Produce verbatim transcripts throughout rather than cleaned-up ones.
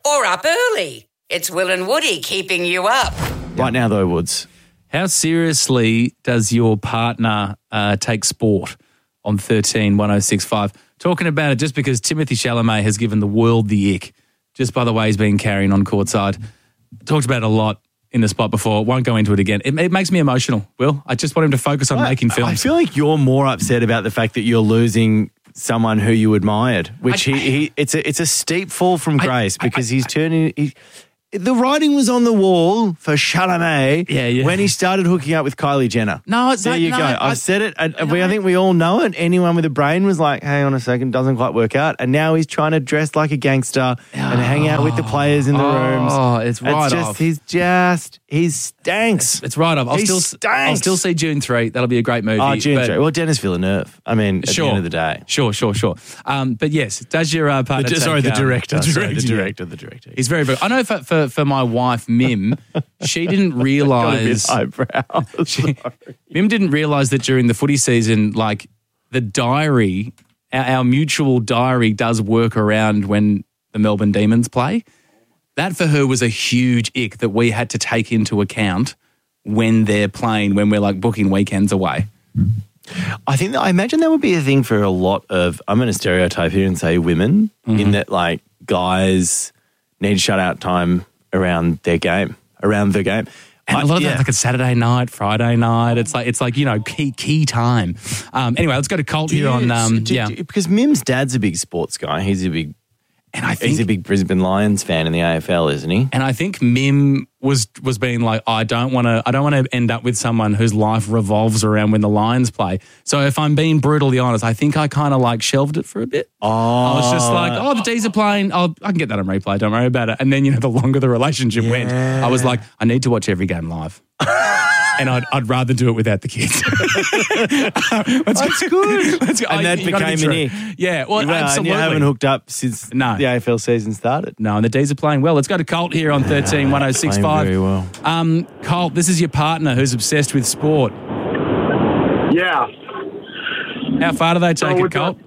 or up early. It's Will and Woody keeping you up. Right now, though, Woods. How seriously does your partner uh, take sport on thirteen one oh six five? Talking about it just because Timothy Chalamet has given the world the ick, just by the way he's been carrying on courtside. Talked about it a lot in the spot before. Won't go into it again. It, it makes me emotional, Will. I just want him to focus on I, making films. I feel like you're more upset about the fact that you're losing someone who you admired, which I, he, he it's a it's a steep fall from grace I, because I, he's turning. He, the writing was on the wall for Chalamet yeah, yeah. when he started hooking up with Kylie Jenner. No, it's there like, you no, go. I, I've said it. And no, we, I think we all know it. Anyone with a brain was like, "Hang on a second, doesn't quite work out." And now he's trying to dress like a gangster oh, and hang out with the players in the oh, rooms. Oh, it's right it's just, off. He's just he stinks. It's, it's right off. I'll he still stinks. I'll still see June three. That'll be a great movie. Oh, June but, three. Well, Dennis Villeneuve. I mean, at sure, the end of the day, sure, sure, sure. Um, but yes, does your uh, partner? The, take, sorry, the um, director. the Sorry, director, the yeah. director. The director. He's very, very. I know for for, for my wife Mim, she didn't realise. Eyebrows. Mim didn't realise that during the footy season, like the diary, our, our mutual diary does work around when the Melbourne Demons play. That for her was a huge ick that we had to take into account when they're playing, when we're like booking weekends away. I think that, I imagine that would be a thing for a lot of, I'm going to stereotype here and say women, mm-hmm. in that like guys need shut out time around their game, around the game. And I, a lot of yeah. that, like a Saturday night, Friday night. It's like, it's like, you know, key key time. Um, anyway, let's go to Colt here you, on, um, do, yeah. do, because Mim's dad's a big sports guy. He's a big, and I think, he's a big Brisbane Lions fan in the A F L, isn't he? And I think Mim was was being like, I don't want to, I don't want to end up with someone whose life revolves around when the Lions play. So if I'm being brutally honest, I think I kind of like shelved it for a bit. Oh, I was just like, oh, the D's are playing. I'll, I can get that on replay. Don't worry about it. And then, you know, the longer the relationship yeah. went, I was like, I need to watch every game live. And I'd, I'd rather do it without the kids. let's That's go. good. Let's go. And I, that you gotta be became an true. ick. Yeah, well, well absolutely. And you haven't hooked up since no. the A F L season started. No, and the D's are playing well. Let's go to Colt here on thirteen one oh six five. Very well. Um, Colt, this is your partner who's obsessed with sport. Yeah. How far do they take so it, Colt?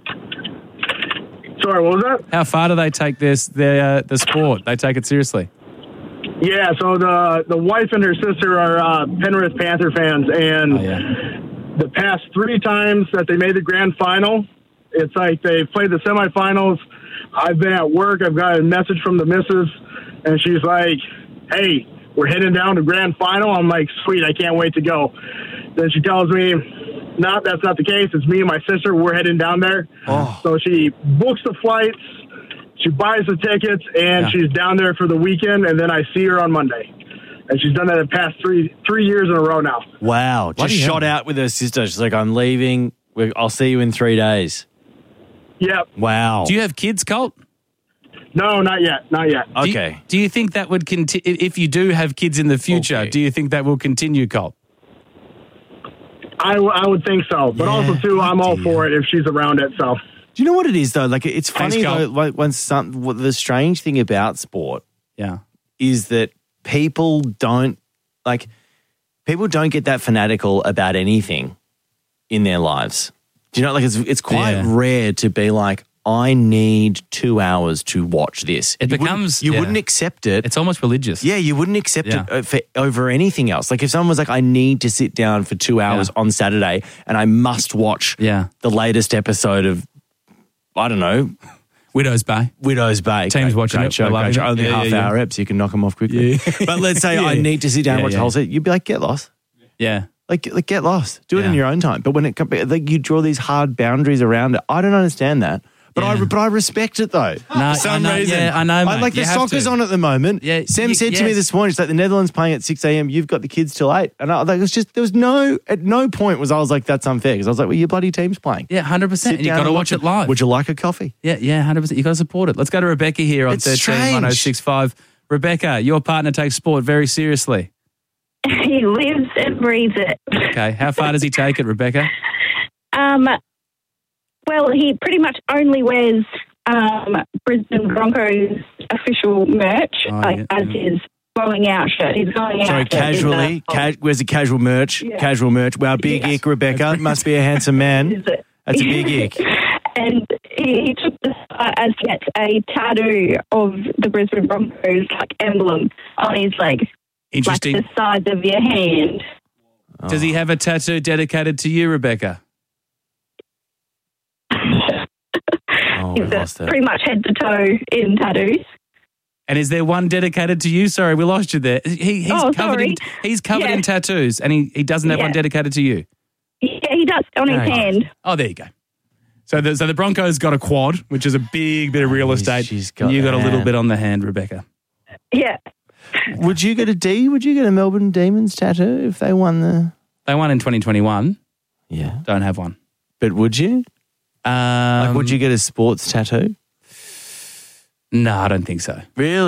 The, sorry, what was that? How far do they take this their uh, the sport? They take it seriously. Yeah, so the the wife and her sister are uh, Penrith Panther fans, and Oh, yeah. the past three times that they made the grand final, it's like they played the semifinals. I've been at work. I've got a message from the missus, and she's like, hey, we're heading down to grand final. I'm like, sweet, I can't wait to go. Then she tells me, no, that's not the case. It's me and my sister. We're heading down there. Oh. So she books the flights. She buys the tickets, and Yeah. she's down there for the weekend, and then I see her on Monday. And she's done that the past three three years in a row now. Wow. Bloody Just hell. shot out with her sister. She's like, I'm leaving. We- I'll see you in three days. Yep. Wow. Do you have kids, Colt? No, not yet. Not yet. Do you- Okay. Do you think that would continue, if you do have kids in the future, Okay. do you think that will continue, Colt? I, w- I would think so. But Yeah, also, too, I'm all dear. for it if she's around it. So, Do you know what it is, though? Like, it's Thanks, funny, Colt. though, like, when some, what the strange thing about sport Yeah. is that people don't, like, people don't get that fanatical about anything in their lives. Do you know, like, it's, it's quite Yeah. rare to be like, I need two hours to watch this. It You wouldn't- becomes- You yeah. wouldn't accept it. It's almost religious. Yeah, you wouldn't accept Yeah. it uh, for, over anything else. Like if someone was like, I need to sit down for two hours Yeah. on Saturday and I must watch Yeah. the latest episode of, I don't know, Widow's Bay. Widow's Bay. Team's Great- watching great it. show, We're great loving show. it. Only Yeah, half yeah, hour eps, you can knock them off quickly. Yeah. But let's say I Yeah. need to sit down and Yeah, watch yeah. the whole set. You'd be like, get lost. Yeah. Like, like get lost. Do it in Yeah. your own time. But when it comes, like you draw these hard boundaries around it. I don't understand that. But I Yeah. but I respect it though. No, for some I know, reason. yeah, I know, I mate. like the You have soccer's to. on at the moment. Yeah, Sam you- said to me yes. this morning, she's like, the Netherlands playing at six a.m. You've got the kids till eight, and I like it was just there was no at no point was I was like that's unfair because I was like, well, your bloody team's playing. Yeah, one hundred percent. Sit And you've down got to and watch it live. Would you like a coffee? Yeah, yeah, one hundred percent. You've got to support it. Let's go to Rebecca here on It's thirteen one oh six five. Rebecca, your partner takes sport very seriously. He lives and breathes it. Okay. How far does he take it, Rebecca? Um, well, he pretty much only wears um, Brisbane Broncos official merch, Oh, like, yeah, as yeah. his going out shirt. He's going Sorry, out shirt is, casually. uh, Ca- where's the casual merch? Yeah. Casual merch. Wow, big Yeah. ick, Rebecca. Must be a handsome man. is it? That's a big ick. And he, he took the uh, as gets a tattoo of the Brisbane Broncos like emblem on his leg, Interesting. like the sides of your hand. Does he have a tattoo dedicated to you, Rebecca? Oh, we He's lost it. pretty much head to toe in tattoos. And is there one dedicated to you? Sorry, we lost you there. He, he's Oh, covered in sorry. he's covered Yeah. in tattoos, and he, he doesn't have Yeah. one dedicated to you. Yeah, he does on his Right. hand. Oh, there you go. So the, so the Broncos got a quad, which is a big bit of real She's- estate. she's got and you the got a little hand. bit on the hand, Rebecca. Yeah. Would you get a D? Would you get a Melbourne Demons tattoo if they won the? They won in twenty twenty-one. Yeah, Don't have one. but would you? Um, Like, would you get a sports tattoo? No, I don't think so. Really?